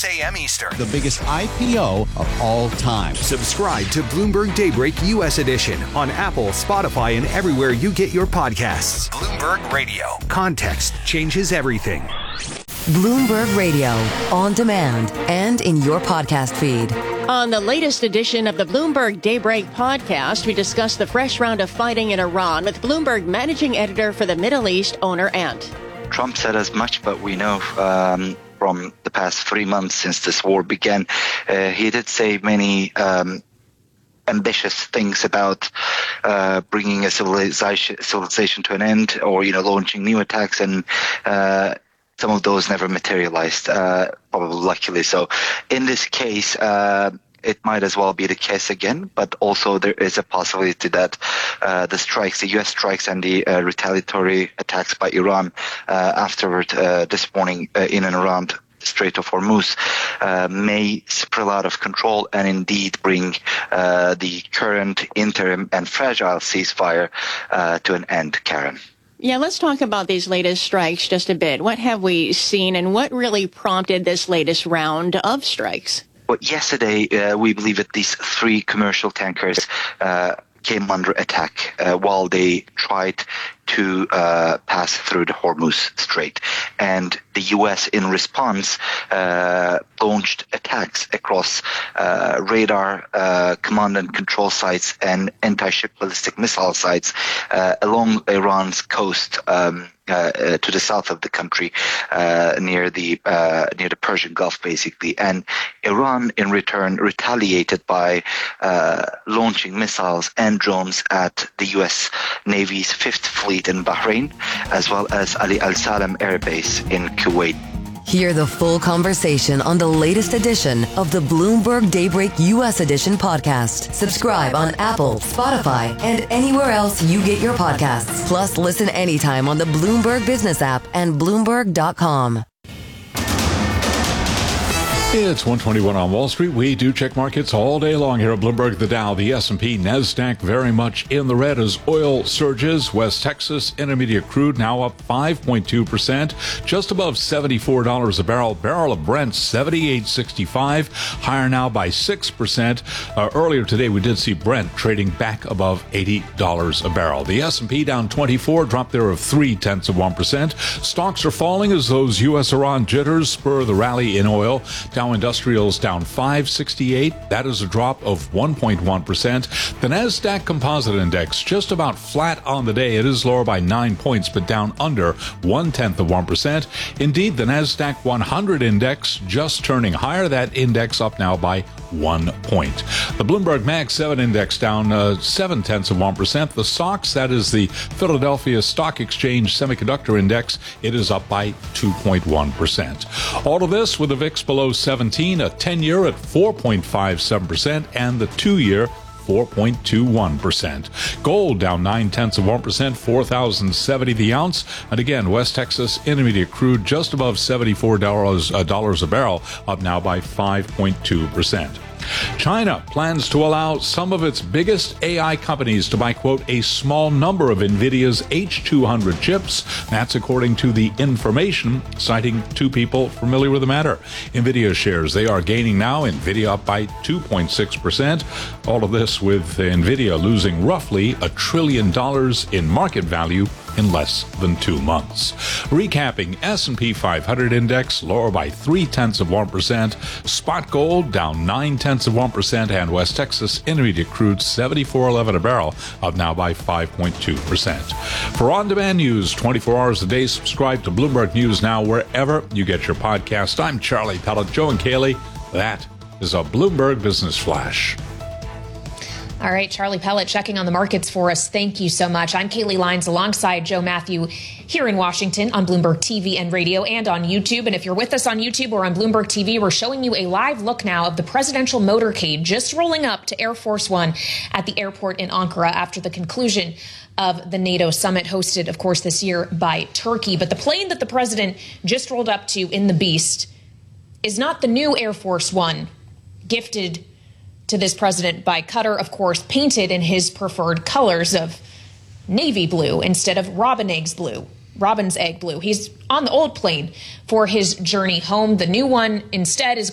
a.m. Eastern. The biggest IPO of all time. Subscribe to Bloomberg Daybreak U.S. Edition on Apple, Spotify, and everywhere you get your podcasts. Bloomberg Radio. Context changes everything. Bloomberg Radio, on demand and in your podcast feed. On the latest edition of the Bloomberg Daybreak podcast, we discuss the fresh round of fighting in Iran with Bloomberg managing editor for the Middle East, Oner Ant. Trump said as much, but we know from the past 3 months since this war began, he did say many ambitious things about bringing a civilization to an end, or launching new attacks, and some of those never materialized, probably luckily so. In this case, it might as well be the case again, but also there is a possibility that the U.S. strikes and the retaliatory attacks by Iran afterward this morning in and around the Strait of Hormuz may spiral out of control and indeed bring the current interim and fragile ceasefire to an end, Karen. Yeah, let's talk about these latest strikes just a bit. What have we seen, and what really prompted this latest round of strikes? Well, yesterday, we believe that these 3 commercial tankers came under attack while they tried to pass through the Hormuz Strait. And the U.S., in response, launched attacks across radar, command and control sites, and anti-ship ballistic missile sites along Iran's coast to the south of the country, near the Persian Gulf, basically. And Iran, in return, retaliated by launching missiles and drones at the U.S. Navy's 5th Fleet in Bahrain, as well as Ali Al Salam Air Base in Kuwait. Hear the full conversation on the latest edition of the Bloomberg Daybreak U.S. Edition podcast. Subscribe on Apple, Spotify, and anywhere else you get your podcasts. Plus, listen anytime on the Bloomberg Business app and Bloomberg.com. It's 1:21 on Wall Street. We do check markets all day long here at Bloomberg. The Dow, the S&P, NASDAQ very much in the red as oil surges. West Texas Intermediate crude now up 5.2%, just above $74 a barrel. Barrel of Brent, $78.65, higher now by 6%. Earlier today, we did see Brent trading back above $80 a barrel. The S&P down 24, drop there of 0.3%. Stocks are falling as those U.S.-Iran jitters spur the rally in oil. Dow Industrials down 568. That is a drop of 1.1%. The NASDAQ Composite Index just about flat on the day. It is lower by 9 points, but down under 0.1%. Indeed, the NASDAQ 100 Index just turning higher. That index up now by 1 point. The Bloomberg Mag 7 Index down 0.7%. The SOX, that is the Philadelphia Stock Exchange Semiconductor Index, it is up by 2.1%. All of this with the VIX below 17, a 10-year at 4.57%, and the 2-year 4.21%. Gold down 0.9%, 4,070 the ounce. And again, West Texas Intermediate crude just above $74 a barrel, up now by 5.2%. China plans to allow some of its biggest AI companies to buy, quote, a small number of NVIDIA's H200 chips. That's according to The Information, citing 2 people familiar with the matter. NVIDIA shares, they are gaining now. NVIDIA up by 2.6%. All of this with NVIDIA losing roughly $1 trillion in market value in less than 2 months. Recapping, S&P 500 index lower by 0.3%. Spot gold down 0.9%, and West Texas Intermediate crude $74.11 a barrel, up now by 5.2%. For on-demand news 24 hours a day, subscribe to Bloomberg News Now wherever you get your podcast. I'm Charlie Pellet. Joe and Kaylee, that is a Bloomberg Business Flash. All right, Charlie Pellet checking on the markets for us. Thank you so much. I'm Kaylee Lyons alongside Joe Matthew here in Washington on Bloomberg TV and radio and on YouTube. And if you're with us on YouTube or on Bloomberg TV, we're showing you a live look now of the presidential motorcade just rolling up to Air Force One at the airport in Ankara after the conclusion of the NATO summit hosted, of course, this year by Turkey. But the plane that the president just rolled up to in the Beast is not the new Air Force One gifted to this president by Qatar, of course, painted in his preferred colors of navy blue instead of robin's egg blue. He's on the old plane for his journey home. The new one instead is